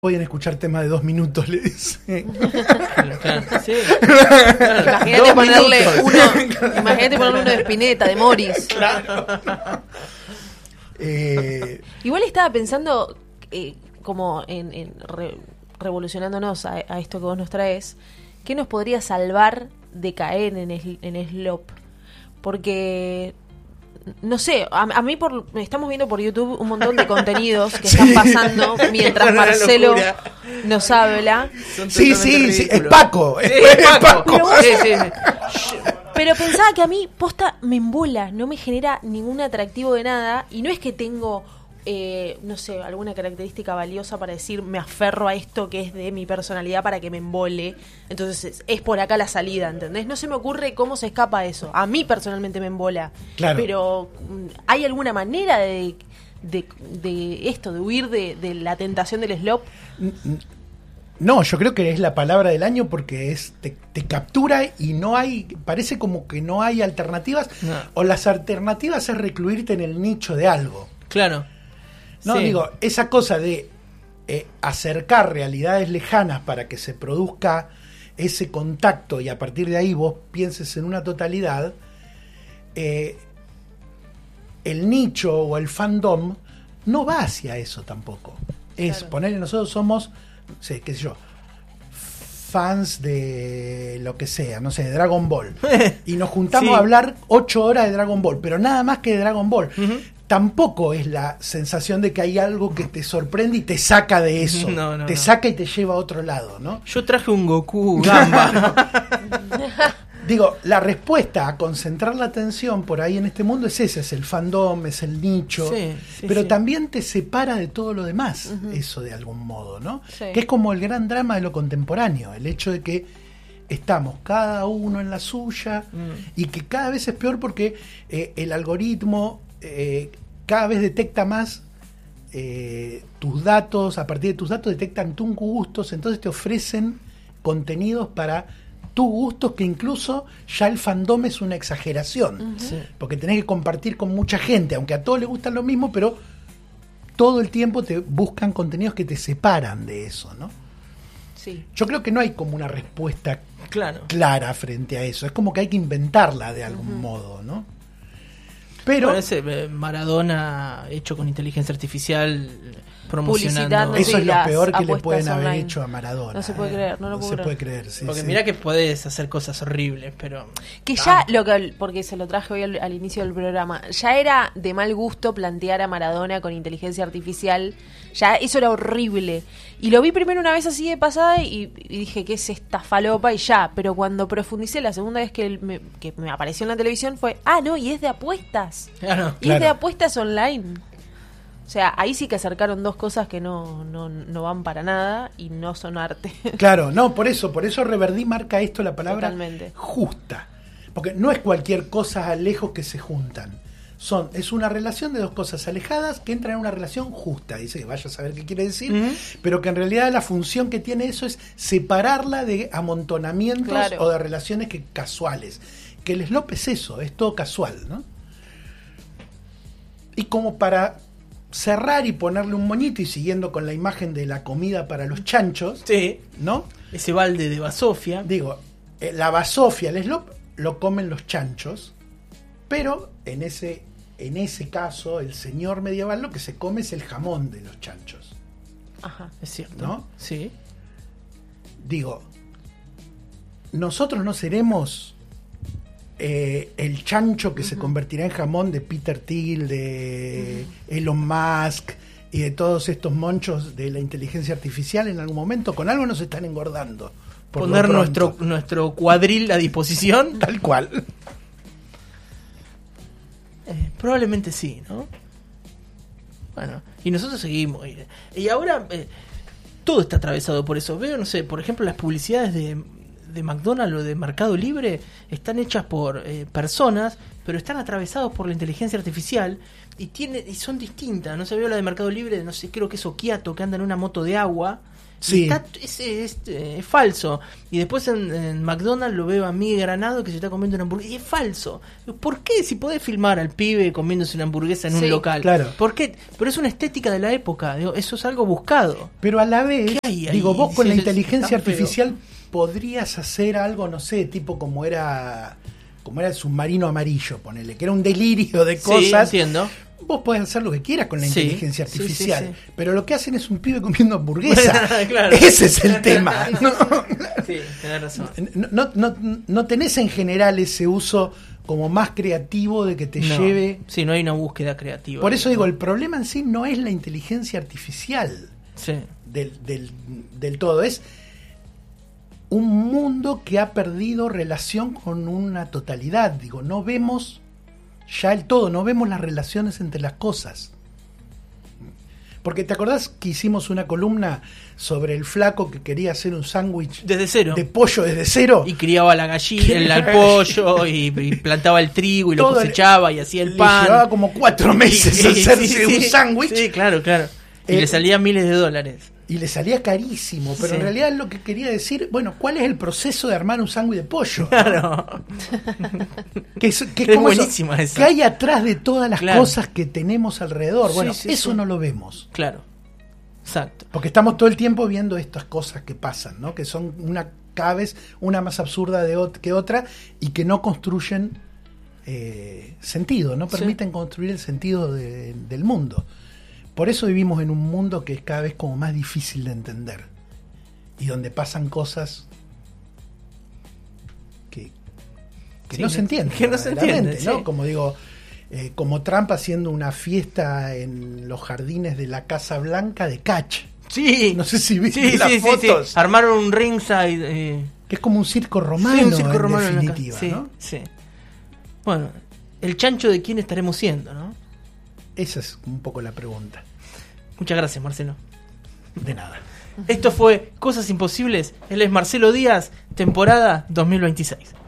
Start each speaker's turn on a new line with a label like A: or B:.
A: Pueden escuchar temas de 2 minutos, le dice.
B: Claro, sí.
C: Imagínate ponerle uno de Spinetta, de Morris.
A: Claro.
C: Igual estaba pensando, como revolucionándonos a esto que vos nos traes, ¿qué nos podría salvar de caer en slop? Porque, no sé, a mí estamos viendo por YouTube un montón de contenidos que están pasando mientras Marcelo nos habla.
A: Sí, es Paco.
B: Sí,
A: Es
B: Paco.
A: Paco.
C: Pero pensaba que a mí, posta, me embola, no me genera ningún atractivo de nada, y no es que tengo, no sé, alguna característica valiosa para decir, me aferro a esto que es de mi personalidad para que me embole, entonces es por acá la salida, ¿entendés? No se me ocurre cómo se escapa eso. A mí personalmente me embola,
A: claro.
C: Pero ¿hay alguna manera de esto, de huir de la tentación del slop?
A: No, yo creo que es la palabra del año porque te captura y no hay, parece como que no hay alternativas, no. O las alternativas es recluirte en el nicho de algo.
B: Claro.
A: No,
B: sí.
A: Digo, esa cosa de acercar realidades lejanas para que se produzca ese contacto y a partir de ahí vos pienses en una totalidad, el nicho o el fandom no va hacia eso tampoco. Es
C: claro.
A: Ponerle, nosotros somos, no sé, qué sé yo, fans de lo que sea, no sé, de Dragon Ball. Y nos juntamos
B: sí.
A: a hablar 8 horas de Dragon Ball, pero nada más que de Dragon Ball. Uh-huh. Tampoco es la sensación de que hay algo que te sorprende y te saca de eso.
B: No,
A: te saca y te lleva a otro lado, ¿no?
B: Yo traje un Goku Gamba.
A: Digo, la respuesta a concentrar la atención por ahí en este mundo es ese, es el fandom, es el nicho, pero también te separa de todo lo demás, uh-huh. Eso de algún modo, ¿no? Sí. Que es como el gran drama de lo contemporáneo, el hecho de que estamos cada uno en la suya y que cada vez es peor porque el algoritmo cada vez detecta más tus datos, a partir de tus datos detectan tus gustos, entonces te ofrecen contenidos para tus gustos que incluso ya el fandom es una exageración, uh-huh. Sí. Porque tenés que compartir con mucha gente, aunque a todos les gustan lo mismo, pero todo el tiempo te buscan contenidos que te separan de eso, ¿no?
C: Sí.
A: Yo creo que no hay como una respuesta
B: claro.
A: clara frente a eso, es como que hay que inventarla de algún uh-huh. modo, ¿no? Pero
B: parece Maradona hecho con inteligencia artificial promocionando.
A: Eso es lo peor que le pueden haber hecho a Maradona.
C: No se puede creer, no lo puedo
A: creer. Sí,
B: porque
A: sí.
B: Mira que podés hacer cosas horribles, pero
C: que ya porque se lo traje hoy al inicio del programa, ya era de mal gusto plantear a Maradona con inteligencia artificial. Ya eso era horrible. Y lo vi primero una vez así de pasada y dije, ¿qué es esta falopa? Y ya, pero cuando profundicé la segunda vez que me apareció en la televisión fue, no, y es de apuestas.
B: Claro.
C: Y es de apuestas online. O sea, ahí sí que acercaron dos cosas que no van para nada y no son arte.
A: Claro, no, por eso Reverdí marca esto la palabra
C: totalmente.
A: Justa. Porque no es cualquier cosa lejos que se juntan. Es una relación de dos cosas alejadas que entran en una relación justa. Dice que vaya a saber qué quiere decir, uh-huh. Pero que en realidad la función que tiene eso es separarla de amontonamientos, claro. O de relaciones casuales. Que el slop es eso, es todo casual, ¿no? Y como para cerrar y ponerle un moñito y siguiendo con la imagen de la comida para los chanchos,
B: sí,
A: ¿no?
B: Ese balde de basofia.
A: Digo, la basofia, el slop, lo comen los chanchos, pero en ese caso, el señor medieval lo que se come es el jamón de los chanchos.
B: Ajá, es cierto.
A: ¿No?
B: Sí.
A: Digo, nosotros no seremos el chancho que uh-huh. se convertirá en jamón de Peter Thiel, de uh-huh. Elon Musk y de todos estos monchos de la inteligencia artificial en algún momento. Con algo nos están engordando.
B: Poner nuestro cuadril a disposición.
A: Tal cual.
B: Probablemente sí, ¿no? Bueno, y nosotros seguimos. Y ahora todo está atravesado por eso. Veo, no sé, por ejemplo, las publicidades de McDonald's o de Mercado Libre están hechas por personas, pero están atravesados por la inteligencia artificial y son distintas. No sé, veo la de Mercado Libre, no sé, creo que es Okiato, que anda en una moto de agua
A: Sí.
B: Es falso. Y después en McDonald's lo veo a Miguel Granado que se está comiendo una hamburguesa. Y es falso. ¿Por qué? Si podés filmar al pibe comiéndose una hamburguesa en un local.
A: Claro.
B: ¿Por qué? Pero es una estética de la época. Digo, eso es algo buscado.
A: Pero a la vez, digo, vos con la inteligencia
B: está feo.
A: artificial podrías hacer algo, no sé, tipo como era el submarino amarillo, ponele, que era un delirio de cosas.
B: Sí, entiendo.
A: Vos podés hacer lo que quieras con la inteligencia artificial,
B: sí.
A: pero lo que hacen es un pibe comiendo hamburguesa.
B: Claro.
A: Ese es el tema. ¿No?
B: Sí, tenés razón.
A: No tenés en general ese uso como más creativo de que te lleve.
B: Sí, no hay una búsqueda creativa.
A: Por eso digo, el problema en sí no es la inteligencia artificial del todo, es un mundo que ha perdido relación con una totalidad. Digo, no vemos ya el todo, no vemos las relaciones entre las cosas. Porque ¿te acordás que hicimos una columna sobre el flaco que quería hacer un sándwich
B: desde cero,
A: de pollo desde cero?
B: Y criaba la gallina, el pollo, y plantaba el trigo y lo cosechaba y hacía el pan.
A: Llevaba como 4 meses hacerse un sándwich.
B: Sí, claro. Y le salía miles de dólares.
A: Y le salía carísimo, pero en realidad lo que quería decir, bueno, ¿cuál es el proceso de armar un sándwich de pollo?
B: Claro.
A: Que es
B: buenísima esa.
A: ¿Qué hay atrás de todas las cosas que tenemos alrededor? Bueno, eso no lo vemos.
B: Claro. Exacto.
A: Porque estamos todo el tiempo viendo estas cosas que pasan, ¿no? Que son cada vez una más absurda que otra y que no construyen sentido, no permiten construir el sentido del mundo. Por eso vivimos en un mundo que es cada vez como más difícil de entender y donde pasan cosas que no se entienden.
B: Que no se entienden,
A: ¿no?
B: sí.
A: Como digo, como Trump haciendo una fiesta en los jardines de la Casa Blanca de Catch.
B: Sí.
A: No sé si viste las fotos.
B: Sí. Armaron un ringside.
A: Que es como un circo romano,
B: un circo romano
A: en definitiva, ¿no?
B: Sí. Bueno, el chancho de quién estaremos siendo, ¿no?
A: Esa es un poco la pregunta.
B: Muchas gracias, Marcelo.
A: De nada.
B: Esto fue Cosas Imposibles. Él es Marcelo Díaz, temporada 2026.